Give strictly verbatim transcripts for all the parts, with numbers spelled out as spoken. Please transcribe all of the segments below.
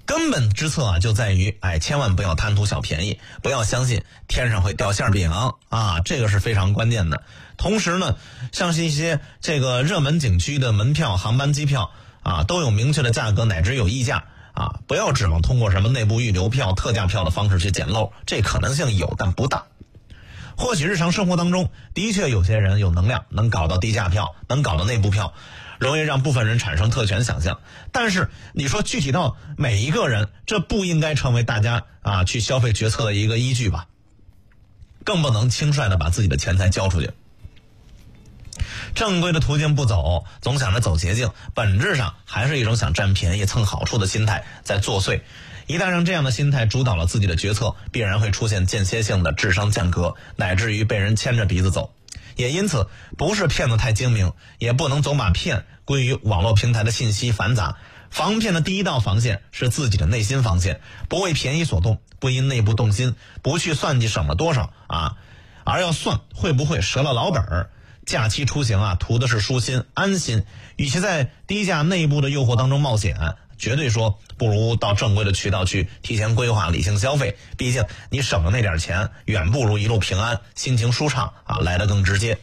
根本之策啊，就在于哎，千万不要贪图小便宜，不要相信天上会掉馅饼啊，这个是非常关键的。同时呢，像是一些这个热门景区的门票、航班机票啊，都有明确的价格，乃至有溢价啊，不要指望通过什么内部预留票、特价票的方式去捡漏，这可能性有但不大。或许日常生活当中的确有些人有能量，能搞到低价票，能搞到内部票，容易让部分人产生特权想象。但是你说具体到每一个人，这不应该成为大家啊去消费决策的一个依据吧，更不能轻率的把自己的钱财交出去。正规的途径不走，总想着走捷径，本质上还是一种想占便宜蹭好处的心态在作祟。一旦让这样的心态主导了自己的决策，必然会出现间歇性的智商降格，乃至于被人牵着鼻子走。也因此，不是骗子太精明，也不能总把骗归于网络平台的信息繁杂。防骗的第一道防线是自己的内心防线，不为便宜所动，不因内部动心，不去算计省了多少啊，而要算会不会折了老本儿。假期出行啊，图的是舒心安心，与其在低价内部的诱惑当中冒险，绝对说不如到正规的渠道去提前规划理性消费，毕竟你省的那点钱远不如一路平安心情舒畅啊来得更直接。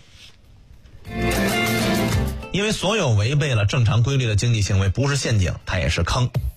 因为所有违背了正常规律的经济行为不是陷阱，它也是坑。